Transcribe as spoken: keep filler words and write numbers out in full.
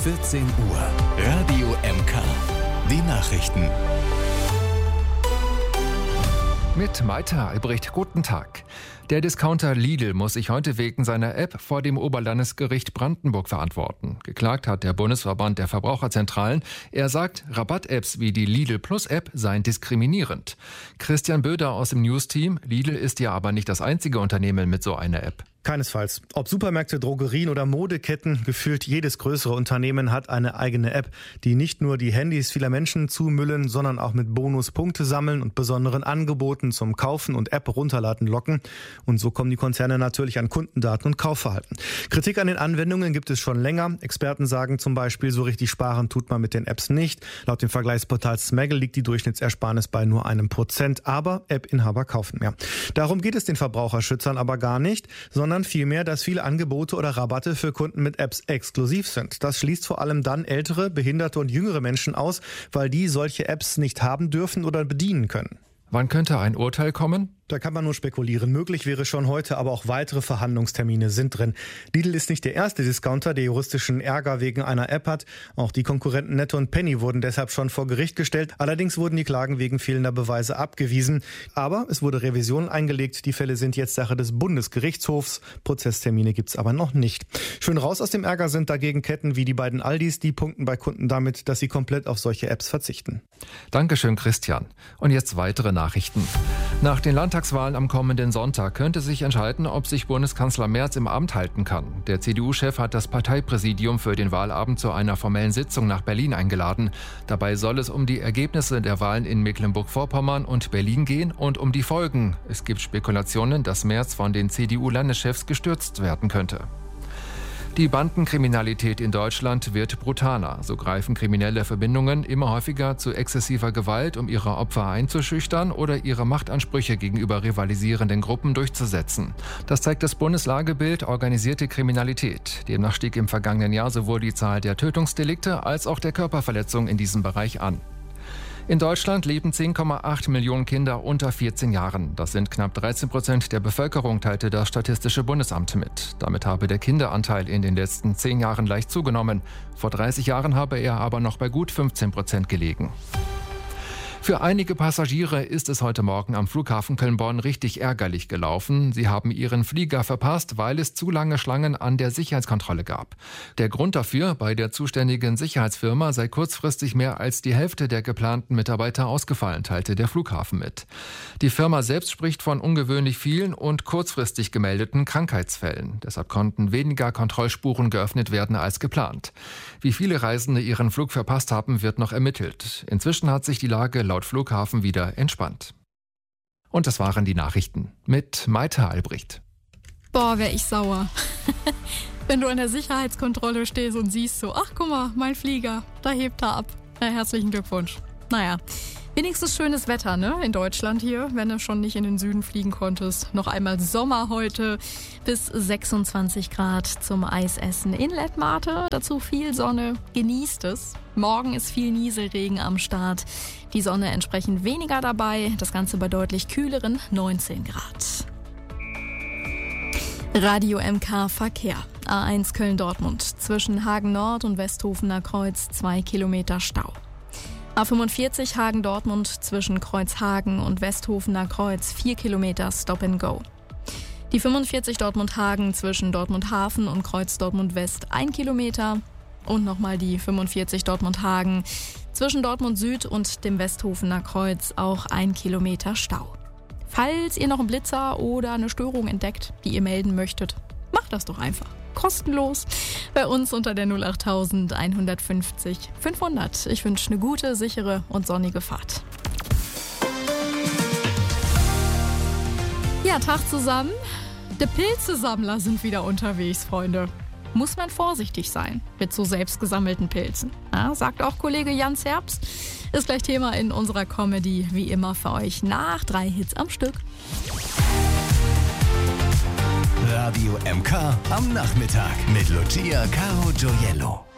vierzehn Uhr, Radio M K. Die Nachrichten. Mit Maita Albrecht, guten Tag. Der Discounter Lidl muss sich heute wegen seiner App vor dem Oberlandesgericht Brandenburg verantworten. Geklagt hat der Bundesverband der Verbraucherzentralen. Er sagt, Rabatt-Apps wie die Lidl Plus-App seien diskriminierend. Christian Böder aus dem News-Team. Lidl ist ja aber nicht das einzige Unternehmen mit so einer App. Keinesfalls. Ob Supermärkte, Drogerien oder Modeketten, gefühlt jedes größere Unternehmen hat eine eigene App, die nicht nur die Handys vieler Menschen zumüllen, sondern auch mit Bonuspunkte sammeln und besonderen Angeboten zum Kaufen und App runterladen locken. Und so kommen die Konzerne natürlich an Kundendaten und Kaufverhalten. Kritik an den Anwendungen gibt es schon länger. Experten sagen zum Beispiel, so richtig sparen tut man mit den Apps nicht. Laut dem Vergleichsportal Smaggle liegt die Durchschnittsersparnis bei nur einem Prozent. Aber App-Inhaber kaufen mehr. Darum geht es den Verbraucherschützern aber gar nicht, sondern sondern vielmehr, dass viele Angebote oder Rabatte für Kunden mit Apps exklusiv sind. Das schließt vor allem dann ältere, behinderte und jüngere Menschen aus, weil die solche Apps nicht haben dürfen oder bedienen können. Wann könnte ein Urteil kommen? Da kann man nur spekulieren. Möglich wäre schon heute, aber auch weitere Verhandlungstermine sind drin. Lidl ist nicht der erste Discounter, der juristischen Ärger wegen einer App hat. Auch die Konkurrenten Netto und Penny wurden deshalb schon vor Gericht gestellt. Allerdings wurden die Klagen wegen fehlender Beweise abgewiesen. Aber es wurde Revision eingelegt. Die Fälle sind jetzt Sache des Bundesgerichtshofs. Prozesstermine gibt's aber noch nicht. Schön raus aus dem Ärger sind dagegen Ketten wie die beiden Aldis. Die punkten bei Kunden damit, dass sie komplett auf solche Apps verzichten. Dankeschön, Christian. Und jetzt weitere Nachrichten. Nach den Landtagswahlen am kommenden Sonntag könnte sich entscheiden, ob sich Bundeskanzler Merz im Amt halten kann. Der C D U-Chef hat das Parteipräsidium für den Wahlabend zu einer formellen Sitzung nach Berlin eingeladen. Dabei soll es um die Ergebnisse der Wahlen in Mecklenburg-Vorpommern und Berlin gehen und um die Folgen. Es gibt Spekulationen, dass Merz von den C D U-Landeschefs gestürzt werden könnte. Die Bandenkriminalität in Deutschland wird brutaler. So greifen kriminelle Verbindungen immer häufiger zu exzessiver Gewalt, um ihre Opfer einzuschüchtern oder ihre Machtansprüche gegenüber rivalisierenden Gruppen durchzusetzen. Das zeigt das Bundeslagebild Organisierte Kriminalität. Demnach stieg im vergangenen Jahr sowohl die Zahl der Tötungsdelikte als auch der Körperverletzungen in diesem Bereich an. In Deutschland leben zehn Komma acht Millionen Kinder unter vierzehn Jahren. Das sind knapp dreizehn Prozent der Bevölkerung, teilte das Statistische Bundesamt mit. Damit habe der Kinderanteil in den letzten zehn Jahren leicht zugenommen. Vor dreißig Jahren habe er aber noch bei gut fünfzehn Prozent gelegen. Für einige Passagiere ist es heute Morgen am Flughafen Köln-Bonn richtig ärgerlich gelaufen. Sie haben ihren Flieger verpasst, weil es zu lange Schlangen an der Sicherheitskontrolle gab. Der Grund dafür, bei der zuständigen Sicherheitsfirma sei kurzfristig mehr als die Hälfte der geplanten Mitarbeiter ausgefallen, teilte der Flughafen mit. Die Firma selbst spricht von ungewöhnlich vielen und kurzfristig gemeldeten Krankheitsfällen. Deshalb konnten weniger Kontrollspuren geöffnet werden als geplant. Wie viele Reisende ihren Flug verpasst haben, wird noch ermittelt. Inzwischen hat sich die Lage laut Flughafen wieder entspannt. Und das waren die Nachrichten mit Maita Albrecht. Boah, wär ich sauer. Wenn du an der Sicherheitskontrolle stehst und siehst so, ach guck mal, mein Flieger, da hebt er ab. Na, herzlichen Glückwunsch. Naja, wenigstens schönes Wetter, ne, in Deutschland hier, wenn du schon nicht in den Süden fliegen konntest. Noch einmal Sommer heute, bis sechsundzwanzig Grad zum Eisessen in Lettmate. Dazu viel Sonne, genießt es. Morgen ist viel Nieselregen am Start. Die Sonne entsprechend weniger dabei, das Ganze bei deutlich kühleren neunzehn Grad. Radio M K Verkehr. A eins Köln-Dortmund. Zwischen Hagen Nord und Westhofener Kreuz zwei Kilometer Stau. A fünfundvierzig Hagen-Dortmund zwischen Kreuzhagen und Westhofener Kreuz vier Kilometer Stop and Go. Die fünfundvierzig Dortmund-Hagen zwischen Dortmund-Hafen und Kreuz Dortmund-West ein Kilometer. Und nochmal die fünfundvierzig Dortmund-Hagen zwischen Dortmund-Süd und dem Westhofener Kreuz auch ein Kilometer Stau. Falls ihr noch einen Blitzer oder eine Störung entdeckt, die ihr melden möchtet, macht das doch einfach. Kostenlos bei uns unter der null acht tausend einhundertfünfzig fünfhundert. Ich wünsche eine gute, sichere und sonnige Fahrt. Ja, Tag zusammen. Die Pilzesammler sind wieder unterwegs, Freunde. Muss man vorsichtig sein mit so selbst gesammelten Pilzen. Ja, sagt auch Kollege Jans Herbst. Ist gleich Thema in unserer Comedy, wie immer für euch nach drei Hits am Stück. Radio M K am Nachmittag mit Lucia Caro Gioiello.